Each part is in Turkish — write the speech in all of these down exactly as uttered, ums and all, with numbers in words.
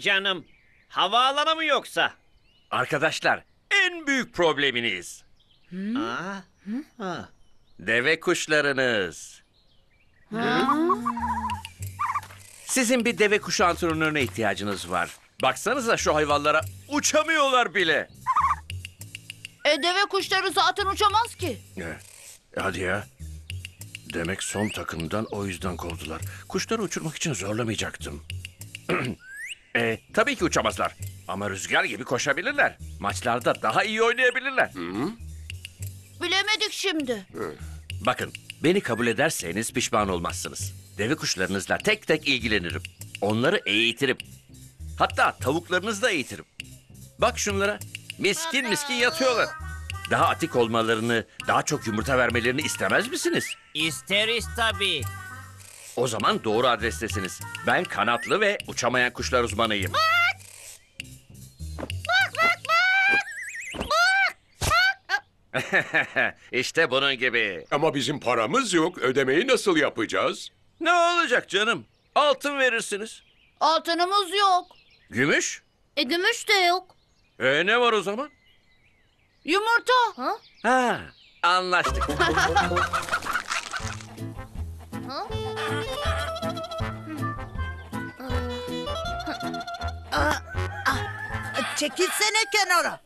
canım? Havaalanı mı yoksa? Arkadaşlar, en büyük probleminiz Aa, ha. deve kuşlarınız. Sizin bir deve kuşu antrenörüne ihtiyacınız var. Baksanıza şu hayvanlara, uçamıyorlar bile. E deve kuşları zaten uçamaz ki. E, hadi ya. Demek son takımdan o yüzden kovdular. Kuşları uçurmak için zorlamayacaktım. e, tabii ki uçamazlar. Ama rüzgar gibi koşabilirler. Maçlarda daha iyi oynayabilirler. Bilemedik şimdi. Bakın, beni kabul ederseniz pişman olmazsınız. Deve kuşlarınızla tek tek ilgilenirim. Onları eğitirim. Hatta tavuklarınızı da eğitirim. Bak şunlara, miskin miskin yatıyorlar. Daha atik olmalarını, daha çok yumurta vermelerini istemez misiniz? İsteriz tabii. O zaman doğru adrestesiniz. Ben kanatlı ve uçamayan kuşlar uzmanıyım. İşte bunun gibi. Ama bizim paramız yok. Ödemeyi nasıl yapacağız? Ne olacak canım? Altın verirsiniz. Altınımız yok. Gümüş? E gümüş de yok. E ne var o zaman? Yumurta. Ha? Ha, anlaştık. Çekilsene kenara.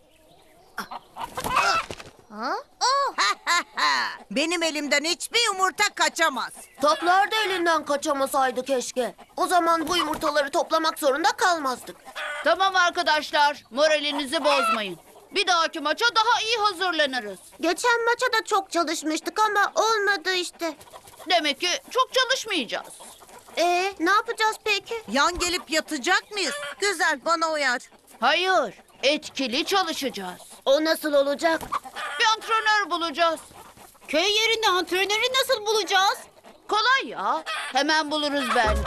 Benim elimden hiçbir yumurta kaçamaz. Toplar da elinden kaçamasaydı keşke. O zaman bu yumurtaları toplamak zorunda kalmazdık. Tamam arkadaşlar, moralinizi bozmayın. Bir dahaki maça daha iyi hazırlanırız. Geçen maça da çok çalışmıştık ama olmadı işte. Demek ki çok çalışmayacağız. Ee, ne yapacağız peki? Yan gelip yatacak mıyız? Güzel, bana uyar. Hayır, etkili çalışacağız. O nasıl olacak? Bir antrenör bulacağız. Köy yerinde antrenörü nasıl bulacağız? Kolay ya, hemen buluruz bence.